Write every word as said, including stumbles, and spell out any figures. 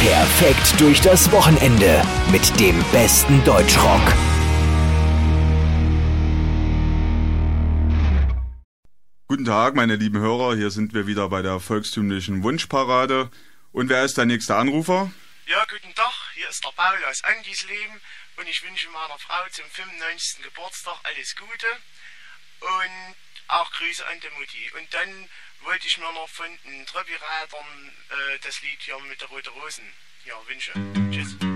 Perfekt durch das Wochenende mit dem besten Deutschrock. Guten Tag, meine lieben Hörer. Hier sind wir wieder bei der volkstümlichen Wunschparade. Und wer ist der nächste Anrufer? Ja, guten Tag. Hier ist der Paul aus Andisleben. Und ich wünsche meiner Frau zum fünfundneunzigsten Geburtstag alles Gute. Und auch Grüße an die Mutti. Und dann wollte ich mir noch von den Tröppi-Reitern äh, das Lied hier mit der Rote Rosen ja, wünschen. Tschüss.